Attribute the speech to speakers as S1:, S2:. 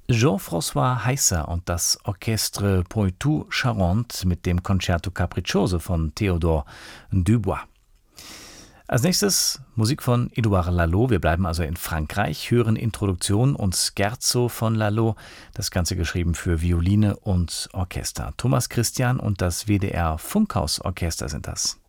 S1: Jean-François Heisser und das Orchestre Poitou-Charentes mit dem Concerto Capriccioso von Théodore Dubois. Als nächstes Musik von Édouard Lalo. Wir bleiben also in Frankreich, hören Introduktion und Scherzo von Lalo, das Ganze geschrieben für Violine und Orchester. Thomas Christian und das WDR Funkhausorchester sind das.